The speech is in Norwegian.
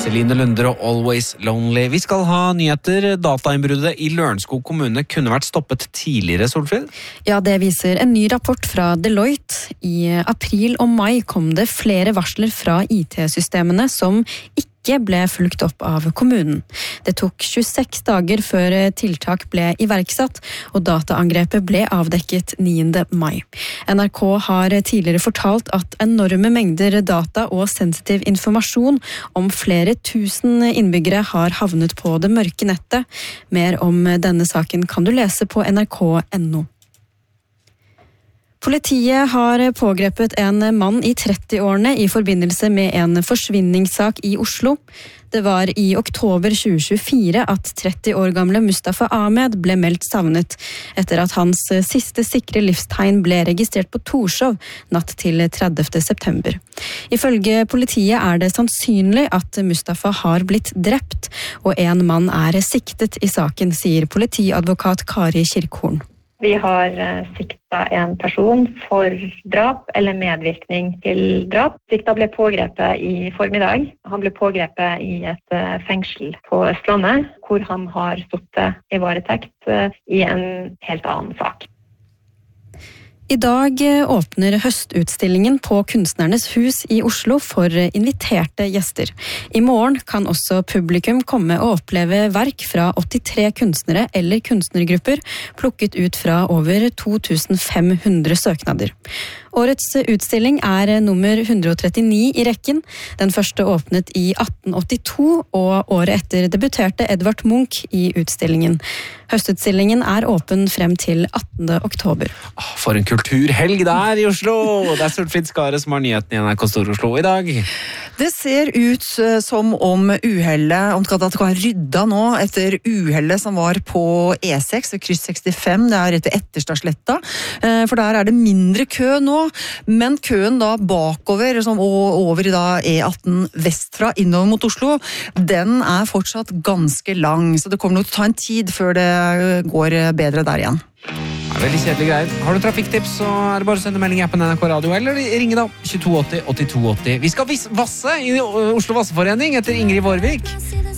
Celine Lunder og Always Lonely. Vi skal ha nyheter. Datainnbruddet i Lørenskog kommune kunne vært stoppet tidligere, Solfrid? Ja, det viser en ny rapport fra Deloitte. I april og mai kom det flere varsler fra IT-systemene som ikke ble fulgt opp av kommunen. Det tok 26 dager før tiltak ble iverksatt, og dataangrepet ble avdekket 9. mai. NRK har tidligere fortalt at enorme mengder data og sensitiv informasjon om flere tusen innbyggere har havnet på det mørke nettet. Mer om denne saken kan du lese på nrk.no. Politiet har pågrepet en mann i 30-årene i forbindelse med en forsvinningssak i Oslo. Det var i oktober 2024 at 30 år gamle Mustafa Ahmed ble meldt savnet, etter at hans siste sikre livstegn ble registrert på Torshov natt til 30. september. Ifølge politiet er det sannsynlig at Mustafa har blitt drept, og en mann er siktet i saken, sier politiadvokat Kari Kirkhorn. Vi har sikta en person for drap eller medvirkning til drap. Sikta ble pågrepet i formiddag. Han ble pågrepet i et fengsel på Østlandet, hvor han har sittet i varetekt i en helt annen sak. I dag åpner høstutstillingen på Kunstnernes hus i Oslo for inviterte gjester. I morgen kan også publikum komme og oppleve verk fra 83 kunstnere eller kunstnergrupper, plukket ut fra over 2500 søknader. Årets utstilling er nummer 139 i rekken. Den første åpnet i 1882, og året etter debuterte Edvard Munch i utstillingen. Høstutstillingen er åpen frem til 18. oktober. For en kulturhelg der i Oslo! Det er Solfrid Skare som har nyheten i NRK Stor-Oslo i dag. Det ser ut som om uhellet, at det kan rydda nå etter uhellet som var på E6, kryss 65, det er etter Etterstadsletta, for der er det mindre kø nå, men køen da bakover og over i da E18 vestfra innover mot Oslo, den er fortsatt ganske lang, så det kommer nok til å ta en tid før det går bedre der igjen. Veldig kjedelige greier. Har du trafikktips, så er det bare å sende melding i appen NRK Radio, eller ringe da 2280 8280. Vi skal vasse i Oslo Vasseforening etter Ingrid Vårvik.